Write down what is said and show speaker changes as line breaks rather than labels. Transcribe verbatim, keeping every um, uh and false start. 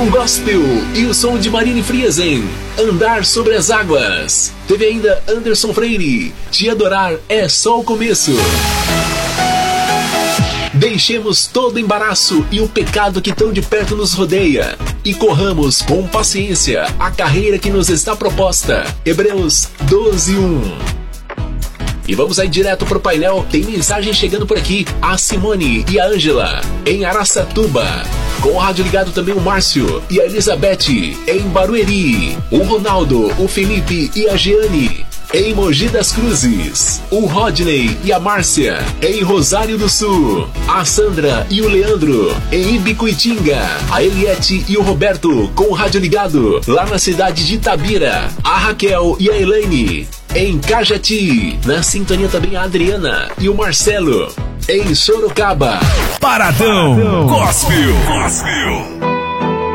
Paradão Gospel e o som de Marine Friesen, Andar Sobre as Águas. Teve ainda Anderson Freire, Te Adorar é Só o Começo. Deixemos todo embaraço e o pecado que tão de perto nos rodeia e corramos com paciência a carreira que nos está proposta. Hebreus doze, um. E vamos aí direto pro painel. Tem mensagem chegando por aqui. A Simone e a Ângela em Araçatuba. Com o rádio ligado também o Márcio e a Elizabeth em Barueri. O Ronaldo, o Felipe e a Giane em Mogi das Cruzes. O Rodney e a Márcia em Rosário do Sul. A Sandra e o Leandro em Ibicuitinga. A Eliette e o Roberto com o rádio ligado lá na cidade de Itabira. A Raquel e a Elaine em Cajati. Na sintonia também a Adriana e o Marcelo em Sorocaba.
Paradão Gospel. Gospel.